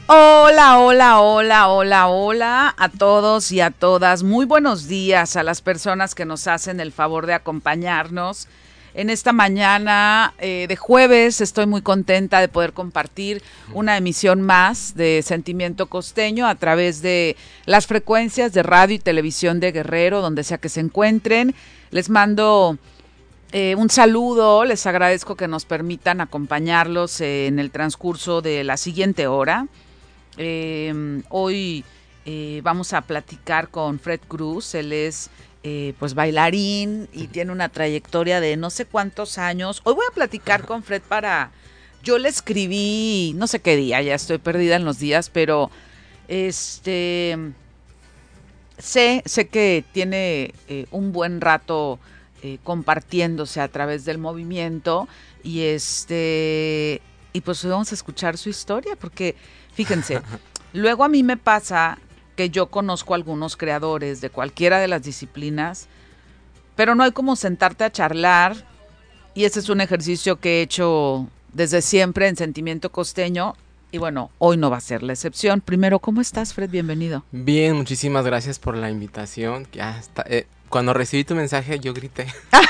Hola, hola, hola, hola, hola a todos y a todas. Muy buenos días a las personas que nos hacen el favor de acompañarnos. En esta mañana de jueves estoy muy contenta de poder compartir una emisión más de Sentimiento Costeño a través de las frecuencias de radio y televisión de Guerrero, donde sea que se encuentren. Les mando un saludo, les agradezco que nos permitan acompañarlos en el transcurso de la siguiente hora. Hoy vamos a platicar con Fred Cruz. Él es pues bailarín y tiene una trayectoria de no sé cuántos años. Hoy voy a platicar con Fred yo le escribí no sé qué día, ya estoy perdida en los días, pero sé que tiene un buen rato compartiéndose a través del movimiento y y pues vamos a escuchar su historia porque fíjense, luego a mí me pasa que yo conozco a algunos creadores de cualquiera de las disciplinas, pero no hay como sentarte a charlar, y ese es un ejercicio que he hecho desde siempre en Sentimiento Costeño, y bueno, hoy no va a ser la excepción. Primero, ¿cómo estás, Fred? Bienvenido. Bien, muchísimas gracias por la invitación. Cuando recibí tu mensaje yo grité.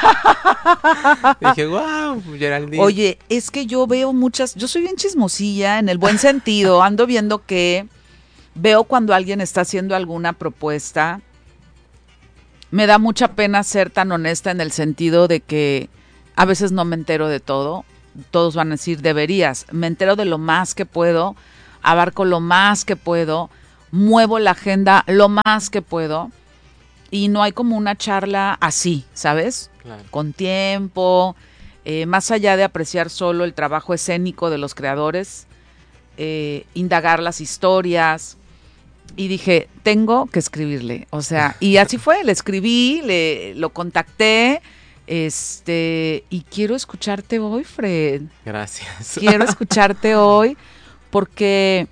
Dije, wow, Geraldine. Oye, es que yo veo yo soy bien chismosilla en el buen sentido, ando viendo veo cuando alguien está haciendo alguna propuesta. Me da mucha pena ser tan honesta en el sentido de que a veces no me entero de todo. Todos van a decir, deberías. Me entero de lo más que puedo, abarco lo más que puedo, muevo la agenda lo más que puedo. Y no hay como una charla así, ¿sabes? Claro. Con tiempo, más allá de apreciar solo el trabajo escénico de los creadores, indagar las historias. Y dije, tengo que escribirle. O sea, y así fue, le escribí, lo contacté, y quiero escucharte hoy, Fred. Gracias. Quiero escucharte hoy porque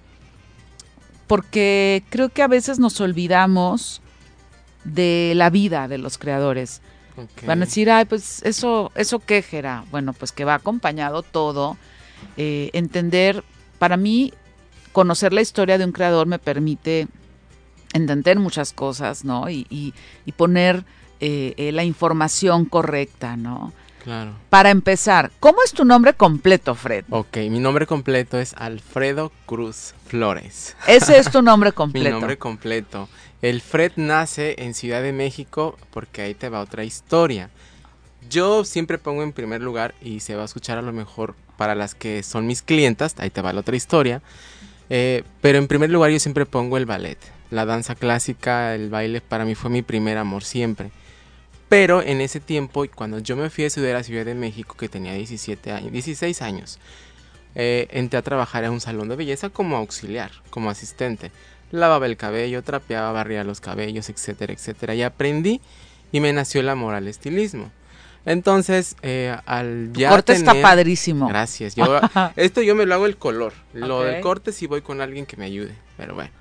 creo que a veces nos olvidamos de la vida de los creadores. Okay. Van a decir, ay, pues eso qué, Jera. Bueno, pues que va acompañado todo. Entender, para mí, conocer la historia de un creador me permite entender muchas cosas, ¿no? Y poner la información correcta, ¿no? Claro. Para empezar, ¿cómo es tu nombre completo, Fred? Ok, mi nombre completo es Alfredo Cruz Flores. Ese es tu nombre completo. Mi nombre completo. El Fred nace en Ciudad de México porque ahí te va otra historia. Yo siempre pongo en primer lugar, y se va a escuchar a lo mejor para las que son mis clientas, ahí te va la otra historia, pero en primer lugar yo siempre pongo el ballet, la danza clásica, el baile para mí fue mi primer amor siempre. Pero en ese tiempo, cuando yo me fui a estudiar a Ciudad de México, que tenía 16 años, entré a trabajar en un salón de belleza como auxiliar, como asistente. Lavaba el cabello, trapeaba, barría los cabellos, etcétera, etcétera. Y aprendí y me nació el amor al estilismo. Entonces, al ya corte está padrísimo. Gracias. Esto yo me lo hago el color. Lo del corte sí voy con alguien que me ayude. Pero bueno.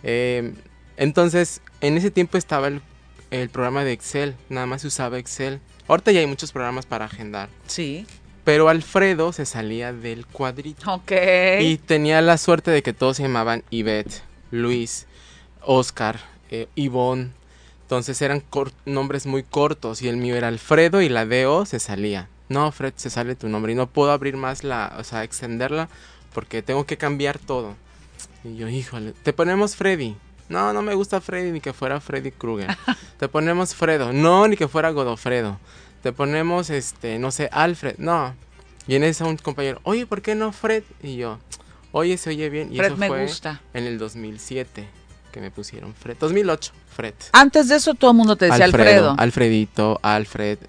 Entonces, en ese tiempo estaba el programa de Excel. Nada más se usaba Excel. Ahorita ya hay muchos programas para agendar. Sí. Pero Alfredo se salía del cuadrito. Ok. Y tenía la suerte de que todos se llamaban Ivette, Luis, Oscar, Ivonne. Entonces eran nombres muy cortos y el mío era Alfredo y la DO se salía. No, Fred, se sale tu nombre y no puedo abrir más extenderla porque tengo que cambiar todo. Y yo, híjole, te ponemos Freddy. No, no me gusta Freddy, ni que fuera Freddy Krueger. Te ponemos Fredo. No, ni que fuera Godofredo. Te ponemos, no sé, Alfred. No. Y en eso un compañero, oye, ¿por qué no Fred? Y yo, oye, se oye bien. Y Fred eso me fue gusta. En el 2007 que me pusieron Fred. 2008, Fred. Antes de eso todo el mundo te decía Alfredo. Alfredito, Alfred,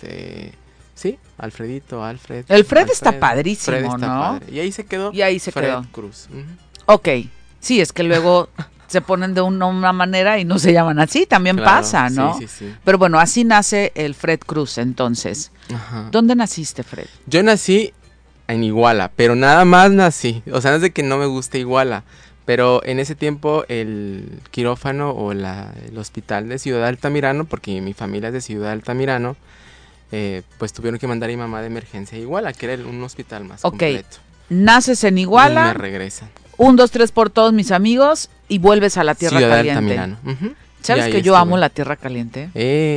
sí, Alfredito, Alfred. El Fred está padrísimo, Fred está ¿no? Padre. Y ahí se quedó. Y ahí se Fred quedó. Cruz. Ok, sí, es que luego se ponen de una manera y no se llaman así, también claro, pasa, ¿no? Sí. Pero bueno, así nace el Fred Cruz, entonces. Ajá. ¿Dónde naciste, Fred? Yo nací en Iguala, pero nada más nací. O sea, no es de que no me guste Iguala, pero en ese tiempo el quirófano o el hospital de Ciudad Altamirano, porque mi familia es de Ciudad Altamirano, pues tuvieron que mandar a mi mamá de emergencia a Iguala, que era un hospital más completo. Naces en Iguala. Y me regresan. 1, 2, 3 por todos mis amigos y vuelves a la tierra Ciudad caliente. Altamirano. Uh-huh. ¿Sabes que yo amo la tierra caliente?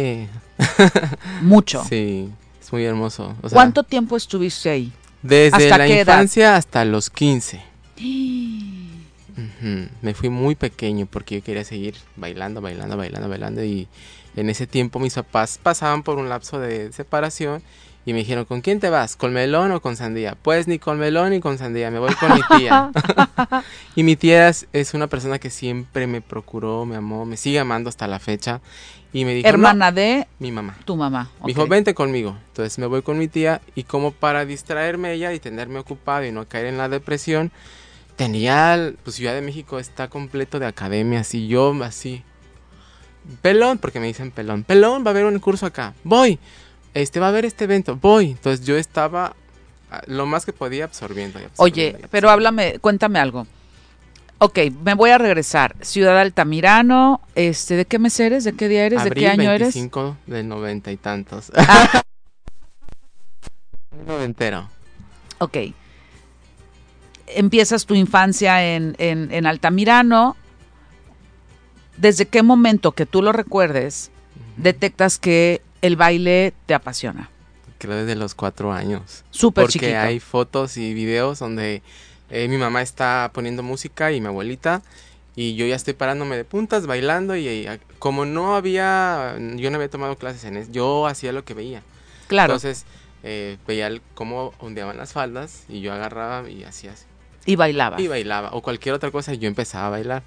Mucho. Sí, es muy hermoso. O sea, ¿cuánto tiempo estuviste ahí? Desde ¿Hasta la qué infancia edad? hasta los 15. Uh-huh. Me fui muy pequeño porque yo quería seguir bailando y en ese tiempo mis papás pasaban por un lapso de separación y me dijeron, ¿con quién te vas? ¿Con melón o con sandía? Pues ni con melón ni con sandía, me voy con mi tía. Y mi tía es una persona que siempre me procuró, me amó, me sigue amando hasta la fecha. Y me dijo, hermana de mi mamá. Tu mamá. Me dijo, vente conmigo. Entonces me voy con mi tía y como para distraerme ella y tenerme ocupado y no caer en la depresión, tenía, pues Ciudad de México está completo de academias y yo así, pelón, porque me dicen pelón, va a haber un curso acá, voy, va a haber este evento, voy. Entonces yo estaba lo más que podía absorbiendo. Oye, pero cuéntame algo. Ok, me voy a regresar. Ciudad Altamirano, ¿de qué mes eres? ¿De qué día eres? Abril ¿De qué año 25 del 90 y tantos. Noventero. Ok. Empiezas tu infancia en Altamirano. ¿Desde qué momento que tú lo recuerdes detectas que el baile te apasiona? Creo desde los 4 años. Súper chiquito. Porque hay fotos y videos donde mi mamá está poniendo música y mi abuelita y yo ya estoy parándome de puntas bailando y como yo no había tomado clases en eso, yo hacía lo que veía. Claro. Entonces veía cómo ondeaban las faldas y yo agarraba y hacía así. Y bailaba. O cualquier otra cosa y yo empezaba a bailar.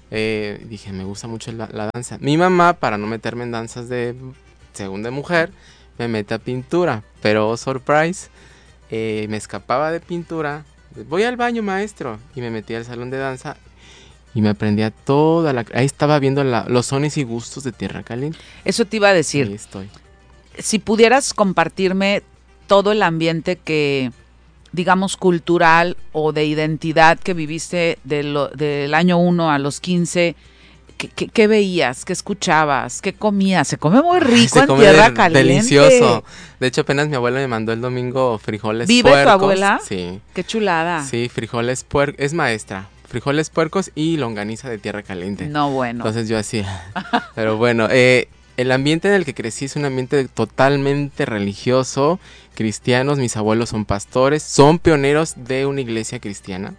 Dije, me gusta mucho la danza. Mi mamá, para no meterme en danzas según de mujer, me mete a pintura, pero surprise, me escapaba de pintura. Voy al baño, maestro, y me metí al salón de danza y me aprendía ahí estaba viendo los sones y gustos de Tierra Caliente. Eso te iba a decir. Ahí estoy. Si pudieras compartirme todo el ambiente que, digamos, cultural o de identidad que viviste del año 1 a los 15, ¿qué veías? ¿Qué escuchabas? ¿Qué comías? Se come muy rico en Tierra Caliente. Delicioso. De hecho, apenas mi abuela me mandó el domingo frijoles puercos. ¿Vive tu abuela? Sí. Qué chulada. Sí, frijoles puercos. Es maestra. Frijoles puercos y longaniza de Tierra Caliente. No, bueno. Entonces yo hacía. Pero bueno, el ambiente en el que crecí es un ambiente totalmente religioso, cristianos. Mis abuelos son pastores, son pioneros de una iglesia cristiana.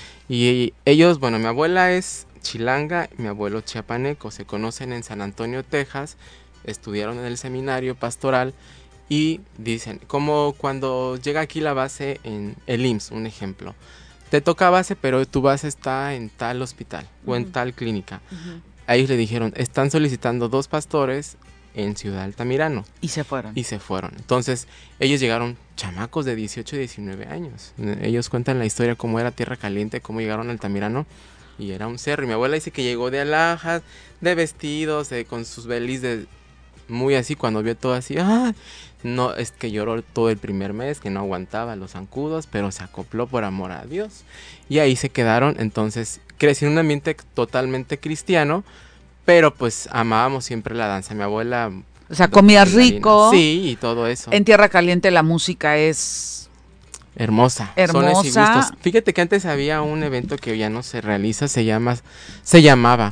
Y ellos, bueno, mi abuela es chilanga, mi abuelo chiapaneco, se conocen en San Antonio, Texas, estudiaron en el seminario pastoral y dicen, como cuando llega aquí la base en el IMSS, un ejemplo, te toca base pero tu base está en tal hospital o en tal clínica. A ellos le dijeron, están solicitando 2 pastores en Ciudad Altamirano. Y se fueron. Entonces ellos llegaron chamacos de 18 y 19 años. Ellos cuentan la historia cómo era Tierra Caliente, cómo llegaron a Altamirano. Y era un cerro. Y mi abuela dice que llegó de alhajas, de vestidos, con sus belis muy así. Cuando vio todo así, no, es que lloró todo el primer mes, que no aguantaba los zancudos, pero se acopló por amor a Dios. Y ahí se quedaron. Entonces crecí en un ambiente totalmente cristiano, pero pues amábamos siempre la danza. Mi abuela... O sea, comías rico. Sí, y todo eso. En Tierra Caliente la música es... Hermosa. Sones y gustos. Fíjate que antes había un evento que ya no se realiza, se llamaba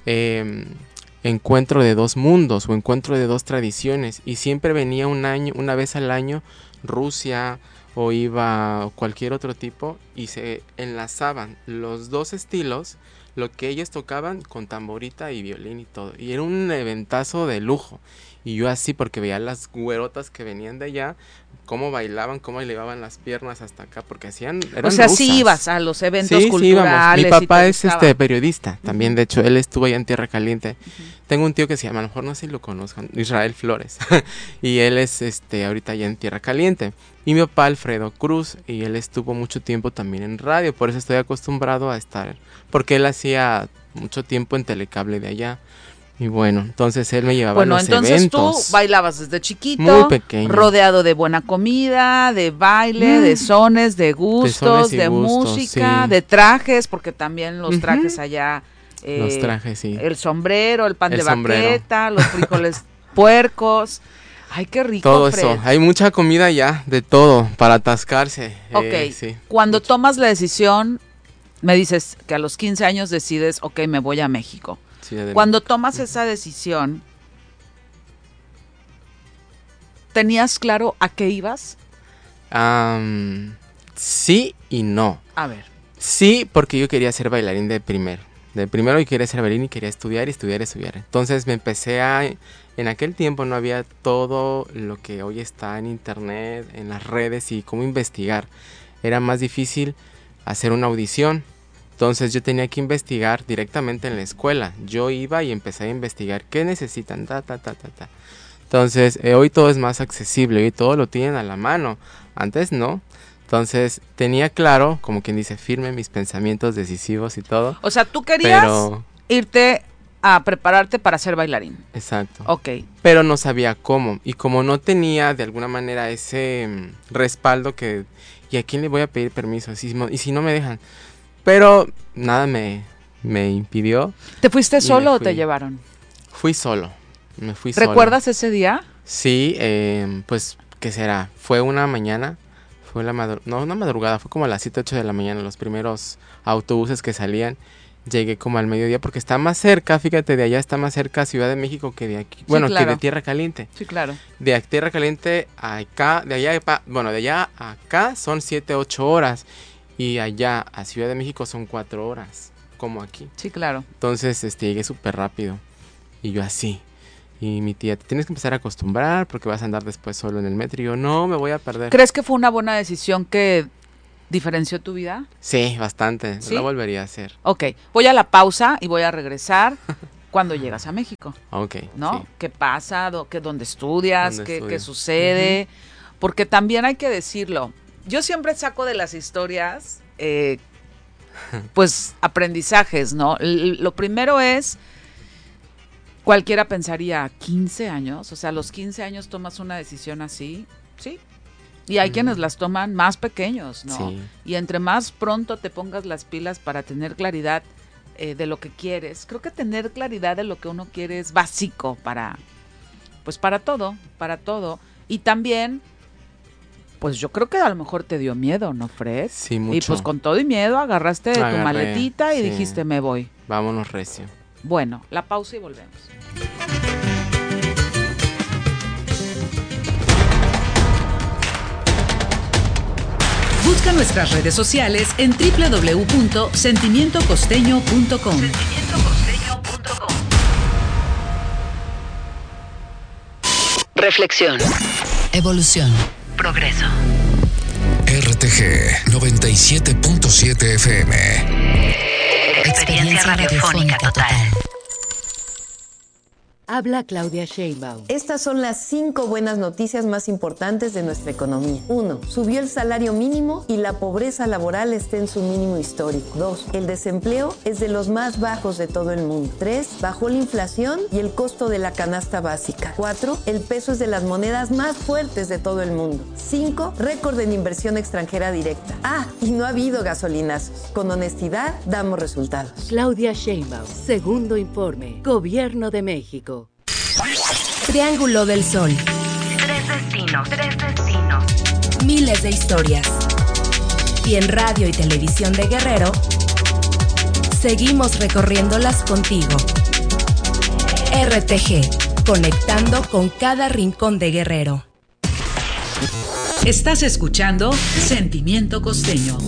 Encuentro de 2 mundos o Encuentro de 2 tradiciones, y siempre venía una vez al año Rusia o iba cualquier otro tipo y se enlazaban los 2 estilos, lo que ellos tocaban con tamborita y violín y todo, y era un eventazo de lujo. Y yo así, porque veía las güerotas que venían de allá, cómo bailaban, cómo elevaban las piernas hasta acá, porque eran O sea, rusas. sí ibas a los eventos culturales. Sí, íbamos. Mi papá es periodista, Uh-huh. también, de hecho, él estuvo allá en Tierra Caliente. Uh-huh. Tengo un tío que se llama, a lo mejor no sé si lo conozcan, Israel Flores, y él es ahorita allá en Tierra Caliente. Y mi papá, Alfredo Cruz, y él estuvo mucho tiempo también en radio, por eso estoy acostumbrado a estar, porque él hacía mucho tiempo en Telecable de allá. Y bueno, entonces él me llevaba a los eventos. Bueno, entonces tú bailabas desde chiquito, muy pequeño, rodeado de buena comida, de baile, de sones, de gustos, de música, sí, de trajes, porque también los trajes allá, los trajes, sí, el sombrero, el pan de baqueta, los frijoles puercos. Ay, qué rico, todo Fred. Eso, hay mucha comida ya, de todo, para atascarse. Ok, sí, cuando mucho. Tomas la decisión Me dices que a los 15 años decides, ok, me voy a México. Ciudad de Cuando México. tomas esa decisión, ¿tenías claro a qué ibas? Sí y no. A ver. Sí, porque yo quería ser bailarín de primero. De primero yo quería ser bailarín y quería estudiar. Entonces me empecé en aquel tiempo no había todo lo que hoy está en internet, en las redes y cómo investigar. Era más difícil hacer una audición. Entonces yo tenía que investigar directamente en la escuela. Yo iba y empecé a investigar qué necesitan, Entonces hoy todo es más accesible, hoy todo lo tienen a la mano. Antes no. Entonces tenía claro, como quien dice, firme mis pensamientos decisivos y todo. O sea, tú querías Pero, irte a prepararte para ser bailarín. exacto. Ok. Pero no sabía cómo. Y como no tenía de alguna manera ese respaldo que... ¿Y a quién le voy a pedir permiso? ¿Y si no me dejan? Pero nada me impidió. ¿Te fuiste Y me me o te fui. llevaron? Fui solo. Me fui solo. ¿Recuerdas ese día? Sí, pues, ¿qué será? Fue una mañana. Fue no, una madrugada. Fue como a las 7, 8 de la mañana. Los primeros autobuses que salían. Llegué como al mediodía porque está más cerca, fíjate, de allá está más cerca Ciudad de México que de aquí. Sí, Bueno, claro. que de Tierra Caliente. Sí, claro. De Tierra Caliente a acá, de allá a acá son 7, 8 horas. Y allá a Ciudad de México son 4 horas, como aquí. Sí, claro. Entonces, llegué súper rápido. Y yo así. Y mi tía, te tienes que empezar a acostumbrar porque vas a andar después solo en el metro. Y yo, no, me voy a perder. ¿Crees que fue una buena decisión que diferenció tu vida? Sí, bastante. ¿Sí? La volvería a hacer. Ok, voy a la pausa y voy a regresar cuando llegas a México, Ok. ¿no? Sí. ¿Qué pasa? ¿Dónde estudias? ¿Dónde ¿Qué estudio? sucede? Porque también hay que decirlo. Yo siempre saco de las historias, pues, aprendizajes, ¿no? Lo primero es, cualquiera pensaría, 15 años, o sea, a los 15 años tomas una decisión así, ¿sí? Y hay quienes las toman más pequeños, ¿no? Sí. Y entre más pronto te pongas las pilas para tener claridad de lo que quieres, creo que tener claridad de lo que uno quiere es básico para todo. Y también, pues yo creo que a lo mejor te dio miedo, ¿no, Fred? Sí, mucho. Y pues con todo y miedo agarraste tu Agarré, maletita y sí. dijiste, me voy. Vámonos recio. Bueno, la pausa y volvemos. Busca nuestras redes sociales en www.sentimientocosteño.com. Reflexión. Evolución. Progreso. RTG 97.7 FM. Experiencia radiofónica total. Habla Claudia Sheinbaum. Estas son las 5 buenas noticias más importantes de nuestra economía. 1. Subió el salario mínimo y la pobreza laboral está en su mínimo histórico. 2. El desempleo es de los más bajos de todo el mundo. 3. Bajó la inflación y el costo de la canasta básica. 4. El peso es de las monedas más fuertes de todo el mundo. 5. Récord en inversión extranjera directa. Y no ha habido gasolinazos. Con honestidad damos resultados. Claudia Sheinbaum. Segundo informe. Gobierno de México. Triángulo del Sol. 3 destinos. Miles de historias. Y en radio y televisión de Guerrero, seguimos recorriéndolas contigo. RTG, conectando con cada rincón de Guerrero. Estás escuchando Sentimiento Costeño.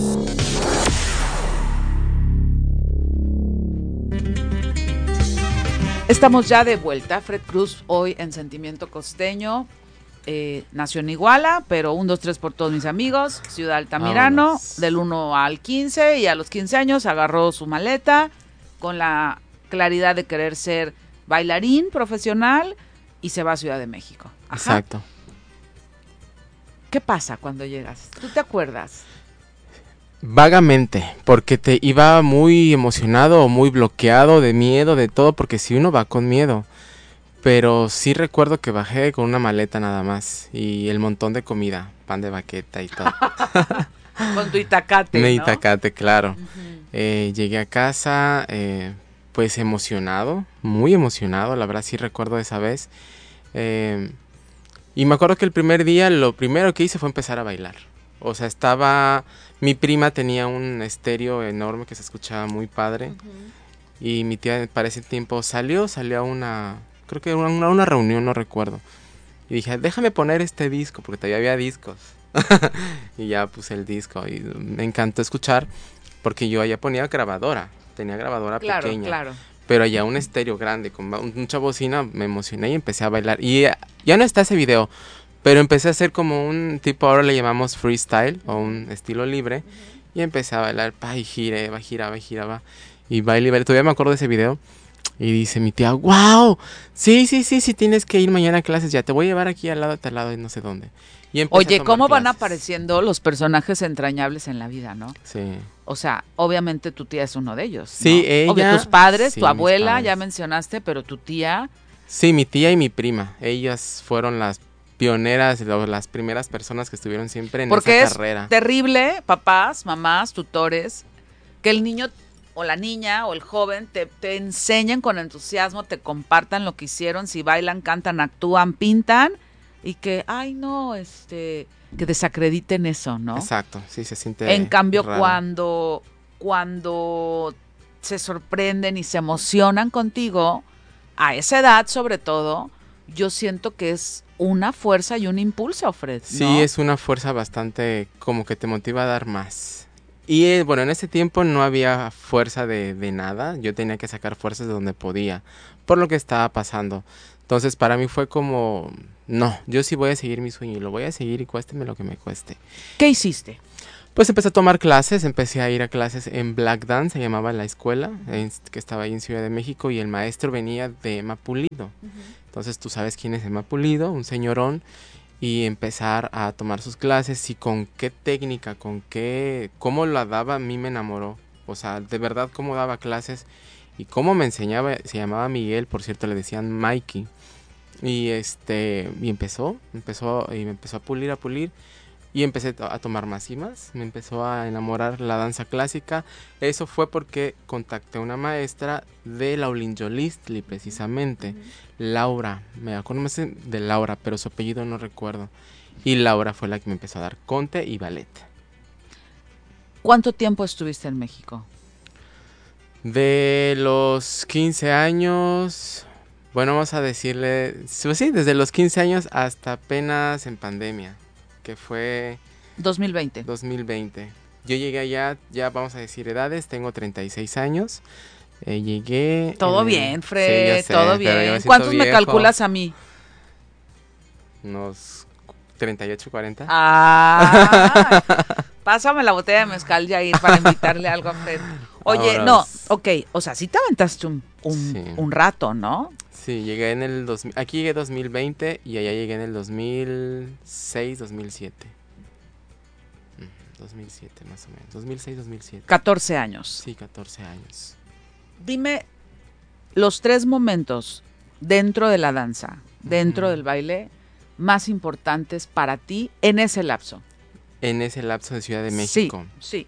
Estamos ya de vuelta, Fred Cruz, hoy en Sentimiento Costeño. Nació en Iguala, pero 1, 2, 3 por todos mis amigos, Ciudad Altamirano, Vámonos. del 1 al 15, y a los 15 años agarró su maleta con la claridad de querer ser bailarín profesional y se va a Ciudad de México. Ajá. Exacto. ¿Qué pasa cuando llegas? ¿Tú te acuerdas? Vagamente, porque te iba muy emocionado o muy bloqueado de miedo, de todo, porque si uno va con miedo. Pero sí recuerdo que bajé con una maleta nada más y el montón de comida, pan de baqueta y todo. Con tu itacate, Mi ¿no? itacate, claro. Ujú. Llegué a casa, pues emocionado, muy emocionado, la verdad sí recuerdo esa vez. Y me acuerdo que el primer día lo primero que hice fue empezar a bailar. O sea, estaba... Mi prima tenía un estéreo enorme que se escuchaba muy padre. Y mi tía para ese tiempo salió a una... Creo que una reunión, no recuerdo. Y dije, déjame poner este disco, porque todavía había discos. Y ya puse el disco y me encantó escuchar, porque yo allá ponía grabadora. Tenía grabadora pequeña. Claro. Pero allá un estéreo grande, con mucha bocina, me emocioné y empecé a bailar. Y ya no está ese video, pero empecé a hacer como un tipo, ahora le llamamos freestyle, o un estilo libre. Y empecé a bailar, y giraba. Y baile. Todavía me acuerdo de ese video. Y dice mi tía, wow, sí, tienes que ir mañana a clases, ya te voy a llevar aquí al lado y no sé dónde. Y oye, ¿cómo van apareciendo los personajes entrañables en la vida, no? Sí. O sea, obviamente tu tía es uno de ellos, ¿no? Sí, ella. Obvio, tus padres, sí, tu abuela, padres. ya mencionaste, pero tu tía. Sí, mi tía y mi prima, ellas fueron las pioneras, las primeras personas que estuvieron siempre en esa carrera. Porque es terrible, papás, mamás, tutores, que el niño o la niña o el joven te enseñen con entusiasmo, te compartan lo que hicieron, si bailan, cantan, actúan, pintan, y que, ay no, que desacrediten eso, ¿no? Exacto, sí, se siente En cambio, raro. cuando se sorprenden y se emocionan contigo, a esa edad sobre todo, yo siento que es una fuerza y un impulso, Fred, ¿no? Sí, es una fuerza bastante como que te motiva a dar más. Y bueno, en ese tiempo no había fuerza de nada, yo tenía que sacar fuerzas de donde podía, por lo que estaba pasando. Entonces para mí fue como, no, yo sí voy a seguir mi sueño y lo voy a seguir y cuésteme lo que me cueste. ¿Qué hiciste? Pues empecé a tomar clases, empecé a ir a clases en Black Dance, se llamaba la escuela, que estaba ahí en Ciudad de México, y el maestro venía de Emma Pulido. Entonces tú sabes quién es Emma Pulido, un señorón, y empezar a tomar sus clases y con qué técnica, cómo la daba, a mí me enamoró. O sea, de verdad cómo daba clases y cómo me enseñaba. Se llamaba Miguel, por cierto, le decían Mikey. Y y empezó y me empezó a pulir y empecé a tomar más y más. Me empezó a enamorar la danza clásica. Eso fue porque contacté a una maestra de la Olinjolistli, precisamente. Laura, me acuerdo más de Laura, pero su apellido no recuerdo. Y Laura fue la que me empezó a dar conte y ballet. ¿Cuánto tiempo estuviste en México? De los 15 años, bueno, vamos a decirle, sí, desde los 15 años hasta apenas en pandemia, que fue 2020. 2020. Yo llegué allá, ya vamos a decir edades, tengo 36 años. Llegué... Todo bien, Fred, sí, sé, todo pero yo me bien. siento ¿Cuántos me viejo. calculas a mí? Unos 38, 40. Ah, pásame la botella de mezcal, Yair, para invitarle algo a Fred. Oye, Ahora no, es- ok, o sea, sí te aventaste Sí. un rato, ¿no? Sí, llegué en el... Aquí llegué 2020 y allá llegué en el 2006, 2007. 2007 más o menos. 2006, 2007. 14 años. Sí, 14 años. Dime los 3 momentos dentro de la danza, dentro del baile, más importantes para ti en ese lapso. En ese lapso de Ciudad de México. Sí.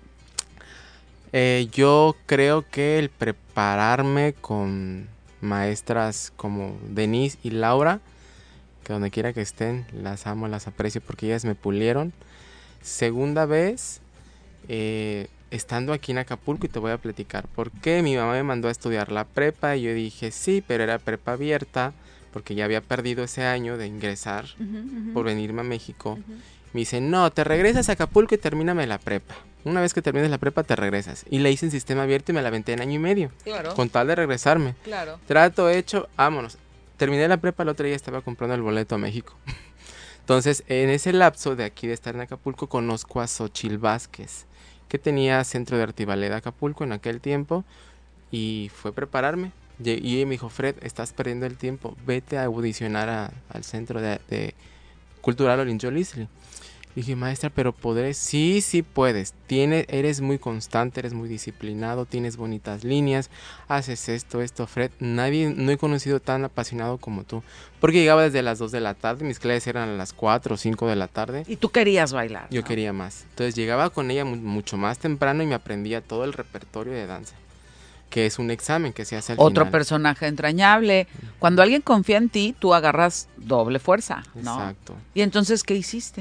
Yo creo que el prepararme con maestras como Denise y Laura, que donde quiera que estén, las amo, las aprecio porque ellas me pulieron. Segunda vez, estando aquí en Acapulco, y te voy a platicar por qué. Mi mamá me mandó a estudiar la prepa y yo dije sí, pero era prepa abierta porque ya había perdido ese año de ingresar por venirme a México. Me dice, no, te regresas a Acapulco y termíname la prepa. Una vez que termines la prepa te regresas. Y la hice en sistema abierto y me la aventé en año y medio. Claro. Con tal de regresarme. Claro. Trato hecho, vámonos. Terminé la prepa, el otro día estaba comprando el boleto a México. Entonces, en ese lapso de aquí de estar en Acapulco, conozco a Xochil Vázquez, que tenía Centro de Arte y Ballet de Acapulco en aquel tiempo, y fue prepararme. Y ella me dijo, Fred, estás perdiendo el tiempo, vete a audicionar al Centro de Cultural Olinjolistli. Dije, maestra, pero podré. Sí, puedes. Eres muy constante, eres muy disciplinado, tienes bonitas líneas, haces esto, Fred. No he conocido tan apasionado como tú. Porque llegaba desde las 2 de la tarde, mis clases eran a las 4 o 5 de la tarde. Y tú querías bailar, Yo ¿no? quería más. Entonces llegaba con ella mucho más temprano y me aprendía todo el repertorio de danza, que es un examen que se hace al Otro final. personaje entrañable. Cuando alguien confía en ti, tú agarras doble fuerza, ¿no? Exacto. Y entonces, ¿qué hiciste?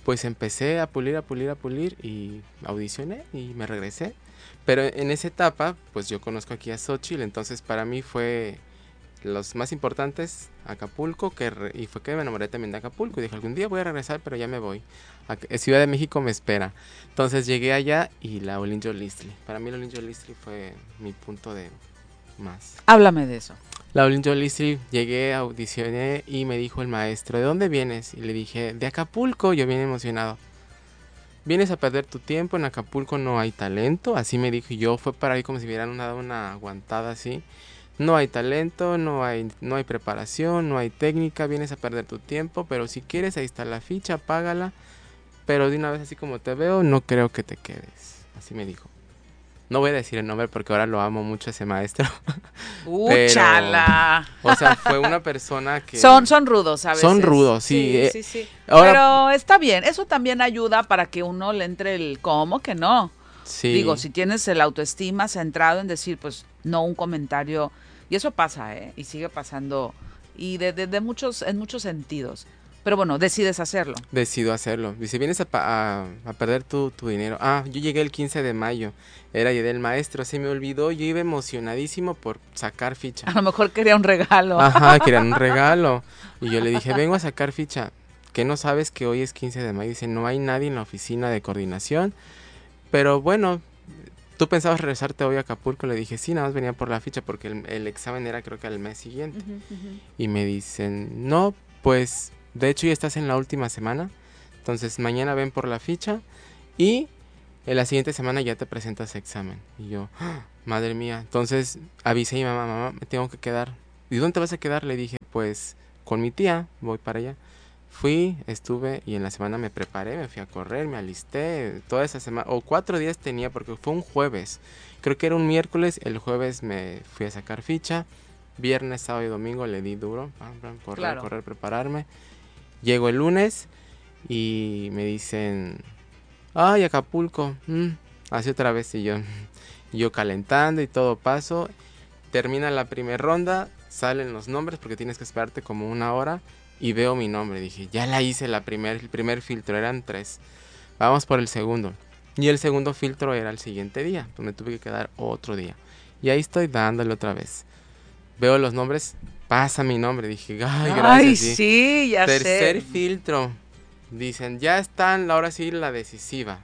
pues empecé a pulir y audicioné y me regresé. Pero en esa etapa, pues yo conozco aquí a Xóchitl, entonces para mí fue los más importantes, Acapulco, y fue que me enamoré también de Acapulco. Y dije, algún día voy a regresar, pero ya me voy. Ciudad de México me espera. Entonces llegué allá y la Olinjo-Listli. Para mí la Olinjo-Listli fue mi punto de más. Háblame de eso. La Olinjo-Listli, llegué, audicioné y me dijo el maestro, ¿de dónde vienes? Y le dije, de Acapulco, yo bien emocionado. ¿Vienes a perder tu tiempo? En Acapulco no hay talento. Así me dijo, y yo fue para ahí como si me hubieran dado una aguantada así. No hay talento, no hay preparación, no hay técnica, vienes a perder tu tiempo, pero si quieres ahí está la ficha, págala, pero de una vez así como te veo, no creo que te quedes. Así me dijo. No voy a decir el nombre porque ahora lo amo mucho ese maestro. ¡Chala! O sea, fue una persona que... Son rudos a veces. Son rudos, sí. Sí. Ahora, pero está bien, eso también ayuda para que uno le entre el ¿cómo que no? sí. Digo, si tienes el autoestima centrado en decir, pues, no un comentario, y eso pasa, y sigue pasando, y en muchos sentidos. Pero bueno, decides hacerlo. Decido hacerlo. Dice, vienes a perder tu dinero. Yo llegué el 15 de mayo. Era día del maestro. Se me olvidó. Yo iba emocionadísimo por sacar ficha. A lo mejor quería un regalo. Ajá, querían un regalo. Y yo le dije, vengo a sacar ficha. ¿Qué no sabes que hoy es 15 de mayo? Dice, no hay nadie en la oficina de coordinación. Pero bueno, ¿tú pensabas regresarte hoy a Acapulco? Le dije, sí, nada más venía por la ficha porque el examen era creo que al mes siguiente. Y me dicen, no, pues... De hecho ya estás en la última semana, entonces mañana ven por la ficha y en la siguiente semana ya te presentas examen. Y yo, madre mía, entonces avisé a mi mamá, me tengo que quedar. ¿Y dónde te vas a quedar? Le dije, pues con mi tía, voy para allá. Fui, estuve y en la semana me preparé, me fui a correr, me alisté, toda esa semana, o 4 días tenía porque fue un jueves. Creo que era un miércoles, el jueves me fui a sacar ficha, viernes, sábado y domingo le di duro, correr, prepararme. Llego el lunes y me dicen, ay, Acapulco, así otra vez, y yo calentando y todo paso, termina la primera ronda, salen los nombres porque tienes que esperarte como 1 hora y veo mi nombre, dije, ya la hice el primer filtro, eran 3, vamos por el segundo, y el segundo filtro era el siguiente día, donde tuve que quedar otro día, y ahí estoy dándole otra vez, veo los nombres, pasa mi nombre, dije, ay, gracias. Ay, sí, ya sé. Tercer filtro, dicen, ya están, ahora sí, la decisiva.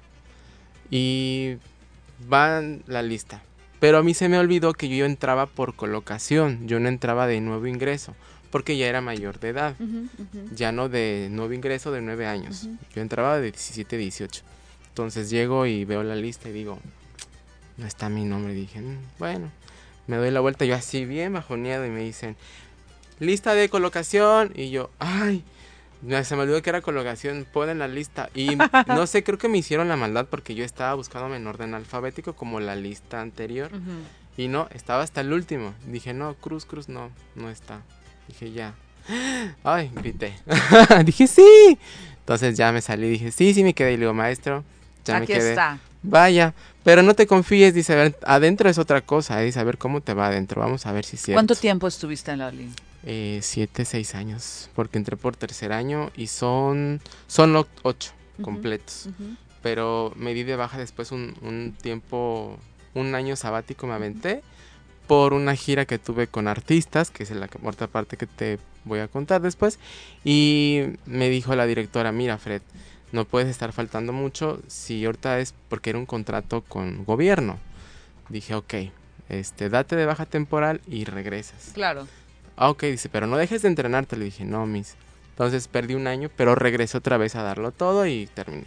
Y van la lista. Pero a mí se me olvidó que yo entraba por colocación, yo no entraba de nuevo ingreso, porque ya era mayor de edad, ya no de nuevo ingreso de 9 años. Yo entraba de 17, 18. Entonces llego y veo la lista y digo, no está mi nombre. Dije, bueno, me doy la vuelta, yo así bien bajoneado y me dicen, lista de colocación, y yo, ay, se me olvidó que era colocación, ponen la lista, y no sé, creo que me hicieron la maldad porque yo estaba buscándome en orden alfabético como la lista anterior, y no, estaba hasta el último, dije, no, Cruz, no está, dije, ya, ay, grité, dije, sí, entonces ya me salí, dije, sí, me quedé, y le digo, maestro, ya aquí me quedé, está. Vaya, pero no te confíes, dice, a ver, adentro es otra cosa, dice, a ver cómo te va adentro, vamos a ver si es cierto. ¿Cuánto tiempo estuviste en la Olin? 7, 6 años, porque entré por tercer año y son 8 completos, pero me di de baja después un tiempo, un año sabático me aventé por una gira que tuve con artistas, que es la otra parte que te voy a contar después, y me dijo la directora, mira Fred, no puedes estar faltando mucho, si ahorita es porque era un contrato con gobierno. Dije, ok, date de baja temporal y regresas. Claro. Ok, dice, pero no dejes de entrenarte. Le dije, no, miss. Entonces perdí un año, pero regresé otra vez a darlo todo y terminé.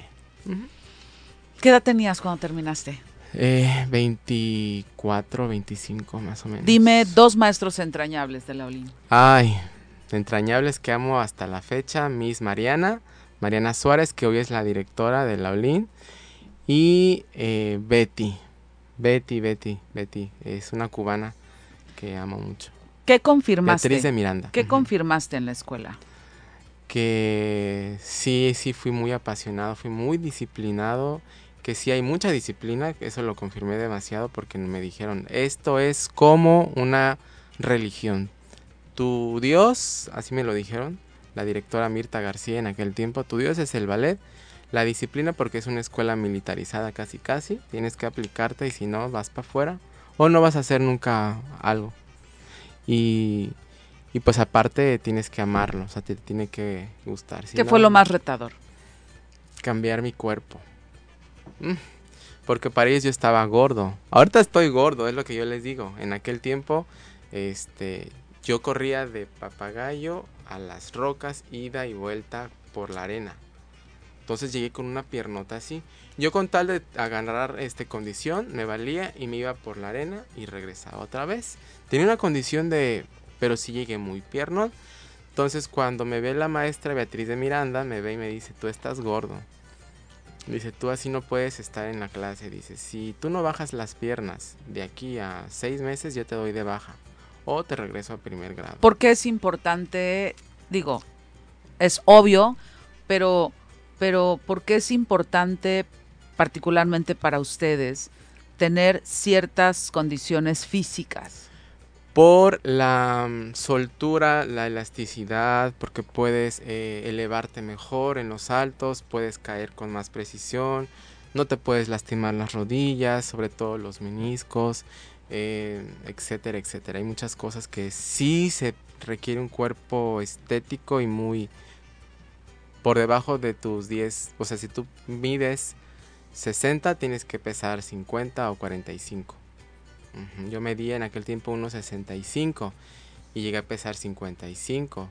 ¿Qué edad tenías cuando terminaste? 24, 25 más o menos. Dime 2 maestros entrañables de la Olin. Ay, entrañables que amo hasta la fecha. Miss Mariana Suárez, que hoy es la directora de la Olin. Y Betty, es una cubana que amo mucho. ¿Qué confirmaste? Beatriz de Miranda. ¿Qué confirmaste en la escuela? Que sí fui muy apasionado, fui muy disciplinado, que sí hay mucha disciplina, eso lo confirmé demasiado porque me dijeron, esto es como una religión. Tu Dios, así me lo dijeron, la directora Mirta García en aquel tiempo, tu Dios es el ballet, la disciplina, porque es una escuela militarizada casi, tienes que aplicarte y si no vas para afuera o no vas a hacer nunca algo. Y pues aparte tienes que amarlo, o sea, te tiene que gustar. ¿Qué fue lo más retador? Cambiar mi cuerpo. Porque para ellos yo estaba gordo. Ahorita estoy gordo, es lo que yo les digo. En aquel tiempo, yo corría de Papagayo a Las Rocas, ida y vuelta por la arena. Entonces llegué con una piernota así. Yo con tal de agarrar condición, me valía y me iba por la arena y regresaba otra vez. Tenía una condición pero sí llegué muy piernón. Entonces cuando me ve la maestra Beatriz de Miranda, me ve y me dice, tú estás gordo. Dice, tú así no puedes estar en la clase. Dice, si tú no bajas las piernas de aquí a 6 meses, yo te doy de baja. O te regreso a primer grado. ¿Por qué es importante? Digo, es obvio, pero ¿por qué es importante, particularmente para ustedes, tener ciertas condiciones físicas? Por la soltura, la elasticidad, porque puedes elevarte mejor en los saltos, puedes caer con más precisión, no te puedes lastimar las rodillas, sobre todo los meniscos, etcétera, etcétera. Hay muchas cosas que sí se requiere un cuerpo estético y muy por debajo de tus 10, o sea, si tú mides 60, tienes que pesar 50 o 45. Yo medía en aquel tiempo 1.65 y llegué a pesar 55.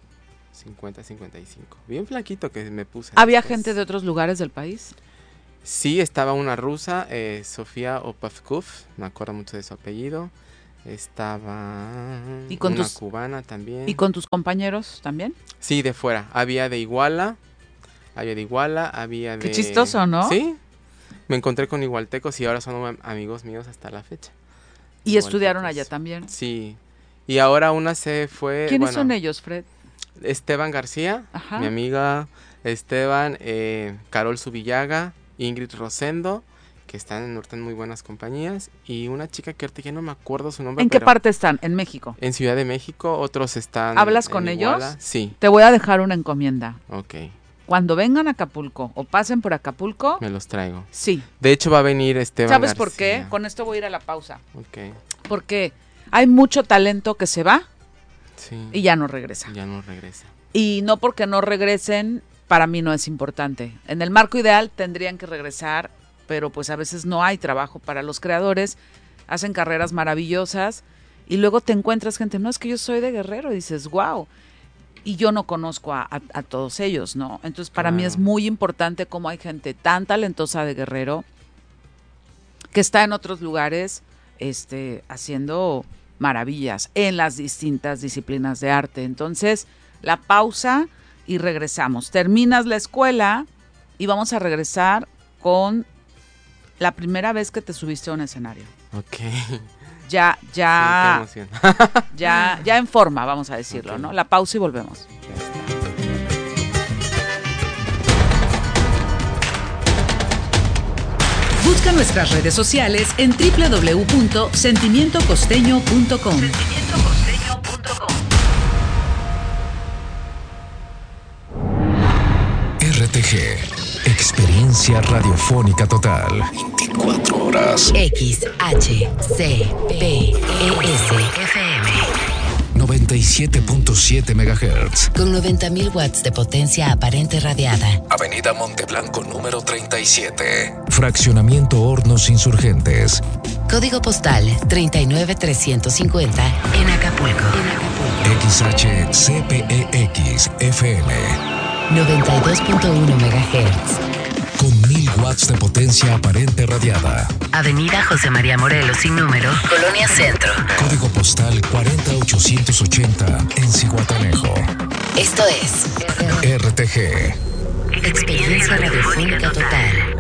Bien flaquito que me puse. ¿Había después. gente de otros lugares del país? Sí, estaba una rusa, Sofía Opavkov, me acuerdo mucho de su apellido. Estaba una cubana también. ¿Y con tus compañeros también? Sí, de fuera. Había de Iguala, había de... Qué chistoso, ¿no? Sí, me encontré con igualtecos y ahora son amigos míos hasta la fecha. ¿Y estudiaron allá también? Sí. Y ahora una se fue... ¿Quiénes son ellos, Fred? Esteban García, mi amiga Esteban, Carol Subillaga, Ingrid Rosendo, que están en muy buenas compañías. Y una chica que ahorita ya no me acuerdo su nombre. ¿En qué parte están? ¿En México? En Ciudad de México, otros están... ¿Hablas con ellos? Sí. Te voy a dejar una encomienda. Ok. Cuando vengan a Acapulco o pasen por Acapulco... Me los traigo. Sí. De hecho va a venir Esteban ¿Sabes García. por qué? Con esto voy a ir a la pausa. Ok. Porque hay mucho talento que se va y ya no regresa. Ya no regresa. Y no porque no regresen, para mí no es importante. En el marco ideal tendrían que regresar, pero pues a veces no hay trabajo para los creadores. Hacen carreras maravillosas y luego te encuentras gente, no, es que yo soy de Guerrero, y dices, wow. Y yo no conozco a todos ellos, ¿no? Entonces, para mí es muy importante cómo hay gente tan talentosa de Guerrero que está en otros lugares haciendo maravillas en las distintas disciplinas de arte. Entonces, la pausa y regresamos. Terminas la escuela y vamos a regresar con la primera vez que te subiste a un escenario. Ok. Ya, Sí, qué emoción. ya en forma, vamos a decirlo, Okay. ¿no? La pausa y volvemos. Busca nuestras redes sociales en www.sentimientocosteño.com. RTG, experiencia radiofónica total. 24 horas. XHCPES 97.7 MHz. con 90.000 watts de potencia aparente radiada. Avenida Monteblanco número 37. Fraccionamiento Hornos Insurgentes. Código postal 39350 en Acapulco. XHCPEX FM. 92.1 MHz. Con 1000 watts de potencia aparente radiada. Avenida José María Morelos sin número, Colonia Centro. Código postal 40880 en Zihuatanejo. Esto es RTG. Experiencia Radiofónica Total.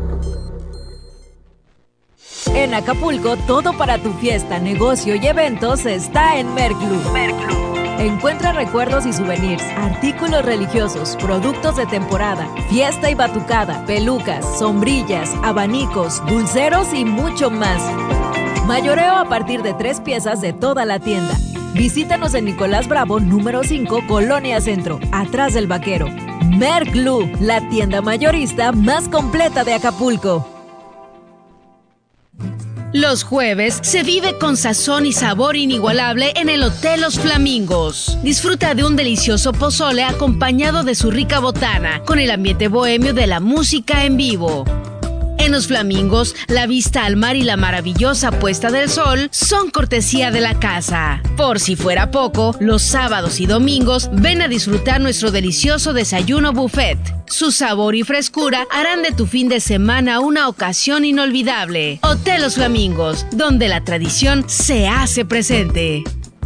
En Acapulco, todo para tu fiesta, negocio y eventos está en Merclub. Encuentra recuerdos y souvenirs, artículos religiosos, productos de temporada, fiesta y batucada, pelucas, sombrillas, abanicos, dulceros y mucho más. Mayoreo a partir de 3 piezas de toda la tienda. Visítanos en Nicolás Bravo, número 5, Colonia Centro, atrás del Vaquero. Merclú, la tienda mayorista más completa de Acapulco. Los jueves se vive con sazón y sabor inigualable en el Hotel Los Flamingos. Disfruta de un delicioso pozole acompañado de su rica botana, con el ambiente bohemio de la música en vivo. En Los Flamingos, la vista al mar y la maravillosa puesta del sol son cortesía de la casa. Por si fuera poco, los sábados y domingos ven a disfrutar nuestro delicioso desayuno buffet. Su sabor y frescura harán de tu fin de semana una ocasión inolvidable. Hotel Los Flamingos, donde la tradición se hace presente.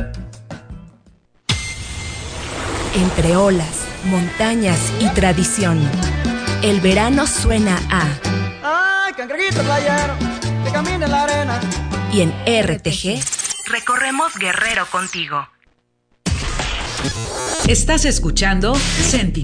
Entre olas, montañas y tradición, el verano suena a... ¡Ay, cangrejito playero, que camina en la arena! Y en RTG... recorremos Guerrero contigo. Estás escuchando Senti.